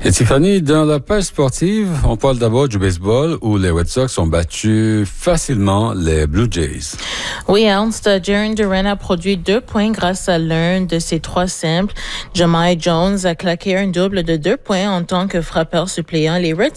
Et Tiffany, dans la page sportive, on parle d'abord du baseball où les Red Sox ont battu facilement les Blue Jays. Oui, Ernst, Jarren Duran a produit 2 points grâce à l'un de ses 3 simples. Jahmai Jones a claqué un double de 2 points en tant que frappeur suppléant. Les Red